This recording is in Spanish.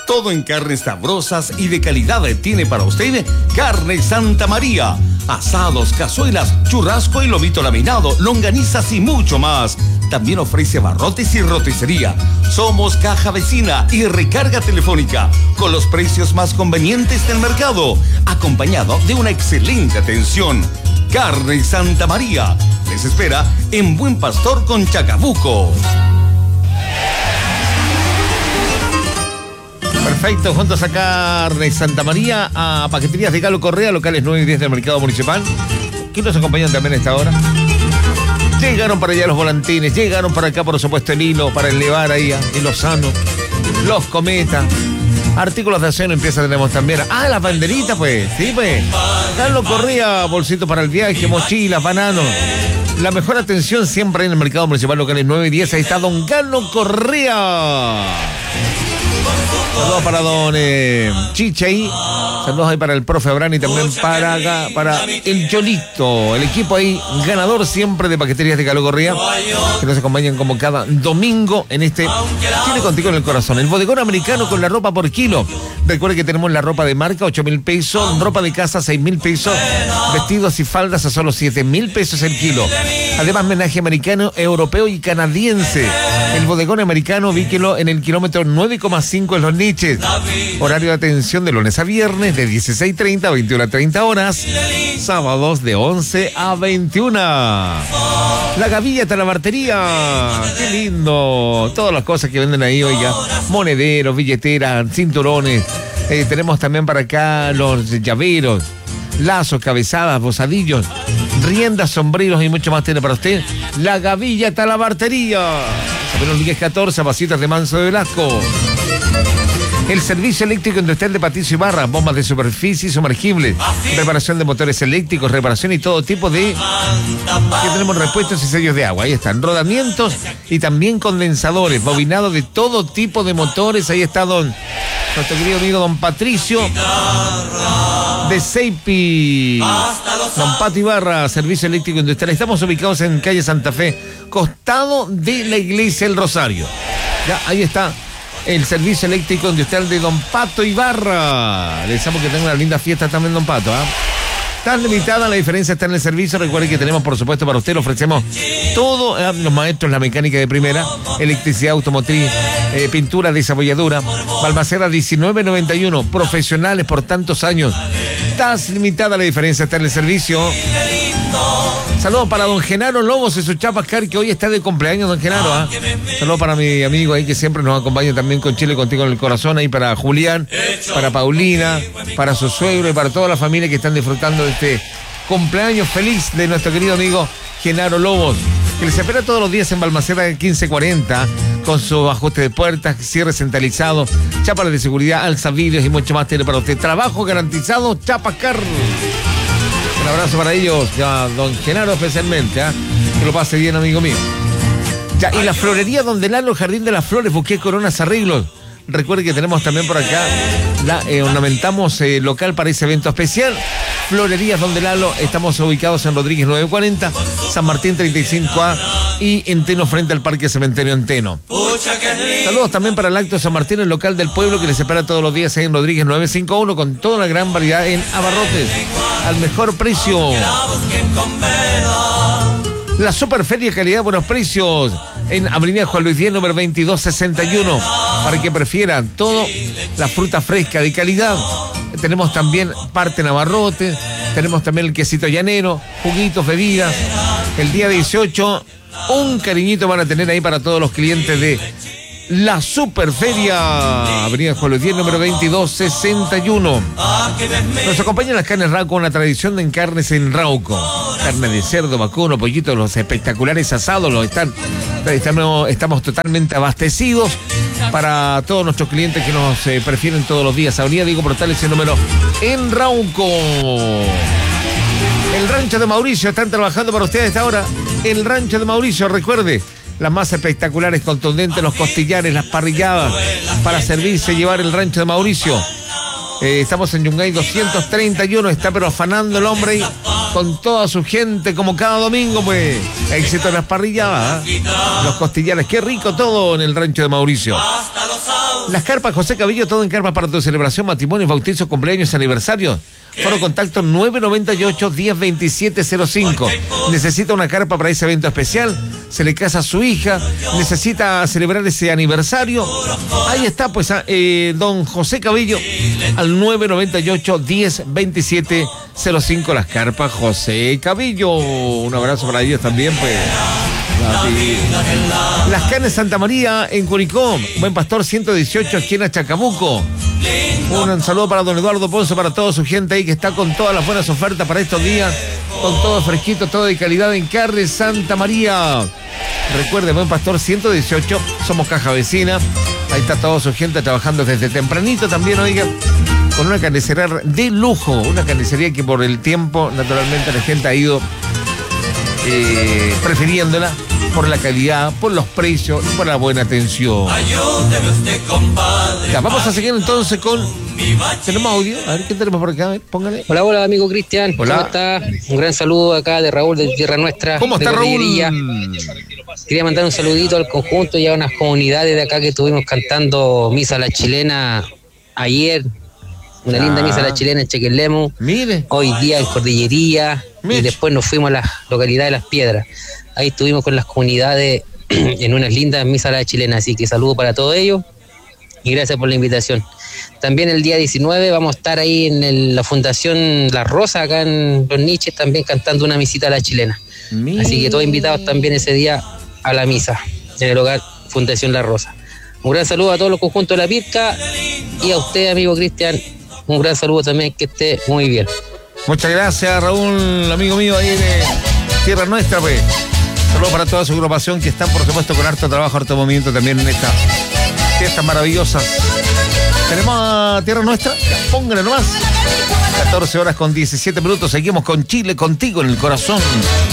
Todo en carnes sabrosas y de calidad tiene para usted Carne Santa María. Asados, cazuelas, churrasco y lomito laminado, longanizas y mucho más. También ofrece barrotes y roticería. Somos caja vecina y recarga telefónica con los precios más convenientes del mercado, acompañado de una excelente atención. Carne Santa María les espera en Buen Pastor con Chacabuco. Perfecto, juntos a Carne Santa María, a Paqueterías de Galo Correa, locales 9 y 10 del Mercado Municipal. ¿Quién nos acompañan también a esta hora? Llegaron para allá los volantines, llegaron para acá, por supuesto, el hilo para elevar ahí en Lozano, los cometas, artículos de acero, tenemos también. Ah, las banderitas, pues, sí, pues. Galo Correa, bolsito para el viaje, mochilas, bananos. La mejor atención siempre en el Mercado Municipal, locales 9 y 10. Ahí está don Galo Correa. Saludos para don Chicha ahí. Saludos ahí para el profe Abrani y también para el Cholito. El equipo ahí ganador siempre de Paqueterías de Galo Correa, que nos acompañan como cada domingo en este Chile Contigo en el Corazón. El bodegón americano con la ropa por kilo. Recuerde que tenemos la ropa de marca 8.000 pesos, ropa de casa 6.000 pesos, vestidos y faldas a solo 7.000 pesos el kilo. Además, menaje americano, europeo y canadiense. El bodegón americano, ubíquelo en el kilómetro 9,5 en Los Niches. Horario de atención de lunes a viernes de 16:30 a 21:30 horas. Sábados de 11 a 21. La Gavilla Talabartería. Qué lindo. Todas las cosas que venden ahí, oiga. Monederos, billeteras, cinturones. Tenemos también para acá los llaveros, lazos, cabezadas, bozadillos, riendas, sombreros y mucho más tiene para usted La Gavilla Talabartería. Sabemos 10-14, vasitas de Manso de Velasco. El servicio eléctrico industrial de Patricio Ibarra, bombas de superficie sumergibles, reparación de motores eléctricos, reparación y todo tipo de... Aquí tenemos repuestos y sellos de agua, ahí están, rodamientos y también condensadores, bobinado de todo tipo de motores, ahí está nuestro querido amigo don Patricio de Seipi. Don Pato Ibarra, servicio eléctrico industrial. Estamos ubicados en calle Santa Fe, costado de la iglesia El Rosario. Ya, ahí está el servicio eléctrico industrial de don Pato Ibarra. Le deseamos que tenga una linda fiesta también, don Pato. Tan limitada, la diferencia está en el servicio. Recuerde que tenemos, por supuesto, para usted, le ofrecemos todo, los maestros, la mecánica de primera, electricidad automotriz, pintura, desabolladura. Balmaceda 1991, profesionales por tantos años. Tan limitada, la diferencia está en el servicio. Saludos para don Genaro Lobos y su Chapascar, que hoy está de cumpleaños, don Genaro. Saludos para mi amigo ahí que siempre nos acompaña también con Chile Contigo en el Corazón, ahí para Julián, para Paulina, para su suegro y para toda la familia que están disfrutando de este cumpleaños feliz de nuestro querido amigo Genaro Lobos, que les espera todos los días en Balmaceda 1540, con su ajuste de puertas, cierre centralizado, chapas de seguridad, alzavidrios y mucho más tiene para usted. Trabajo garantizado, Chapascar. Un abrazo para ellos, ya don Genaro especialmente, que lo pase bien, amigo mío. Ya, y la florería donde Lalo, Jardín de las Flores, buqué, coronas, arreglos. Recuerde que tenemos también por acá, ornamentamos local para ese evento especial. Florerías donde Lalo, estamos ubicados en Rodríguez 940, San Martín 35A y Enteno frente al Parque Cementerio Enteno. Saludos también para el Acto San Martín, el local del pueblo que les espera todos los días ahí en Rodríguez 951 con toda una gran variedad en abarrotes al mejor precio. La Superferia Calidad Buenos Precios en Avenida Juan Luis Díaz, número 2261, para que prefieran todo la fruta fresca de calidad. Tenemos también parte en abarrotes, tenemos también el quesito llanero, juguitos, bebidas. El día 18, un cariñito van a tener ahí para todos los clientes de la Superferia, Avenida Juan Luis Díaz, número 2261. Nos acompañan las carnes Rauco, una tradición en carnes en Rauco. Carne de cerdo, vacuno, pollito, los espectaculares asados, estamos totalmente abastecidos para todos nuestros clientes que nos prefieren todos los días. Avenida Diego Portales, el número en Rauco. El Rancho de Mauricio, están trabajando para ustedes a esta hora. El Rancho de Mauricio, recuerde, las más espectaculares, contundentes, los costillares, las parrilladas, para servirse y llevar el Rancho de Mauricio. Estamos en Yungay 231, está pero afanando el hombre ahí, con toda su gente, como cada domingo, pues. Éxito en las parrilladas, los costillares, qué rico todo en el rancho de Mauricio. Las carpas José Cabillo, todo en carpas para tu celebración, matrimonio, bautizo, cumpleaños, aniversario. Foro contacto 998-102705. Necesita una carpa para ese evento especial, se le casa a su hija, necesita celebrar ese aniversario. Ahí está, pues, don José Cabillo, al 998-102705. Las carpas José Cabillo. Un abrazo para ellos también, pues. Las Carnes Santa María en Curicó, Buen Pastor 118, esquina Chacabuco. Un saludo para don Eduardo Ponce, para toda su gente ahí que está con todas las buenas ofertas para estos días, con todo fresquito, todo de calidad en Carnes Santa María. Recuerde, Buen Pastor 118, somos caja vecina. Ahí está toda su gente trabajando desde tempranito también, oiga, con una carnicería de lujo, una carnicería que por el tiempo, naturalmente, la gente ha ido prefiriéndola por la calidad, por los precios y por la buena atención. Ya, vamos a seguir entonces con... ¿Tenemos audio? A ver, ¿qué tenemos por acá? A ver, póngale. Hola, hola, amigo Cristian. Hola. ¿Cómo está? Un gran saludo acá de Raúl de Tierra Nuestra. ¿Cómo está, Raúl? Quería mandar un saludito al conjunto y a unas comunidades de acá que estuvimos cantando Misa a la Chilena ayer. Una linda misa a la chilena en Chequelemu. Mire. Hoy día en Cordillería. Mire. Y después nos fuimos a la localidad de Las Piedras. Ahí estuvimos con las comunidades en unas lindas misas a la chilena. Así que saludo para todos ellos y gracias por la invitación. También el día 19 vamos a estar ahí en la Fundación La Rosa, acá en Los Niches, también cantando una misita a la chilena. Mire. Así que todos invitados también ese día a la misa en el hogar Fundación La Rosa. Un gran saludo a todos los conjuntos de La Pirca y a usted, amigo Cristian. Un gran saludo también, que esté muy bien. Muchas gracias, Raúl, amigo mío ahí de Tierra Nuestra, pues. Saludos para toda su agrupación que están, por supuesto, con harto trabajo, harto movimiento también en estas fiestas maravillosas. Tenemos a Tierra Nuestra, ya, póngale nomás. 14 horas con 17 minutos, seguimos con Chile, contigo en el corazón.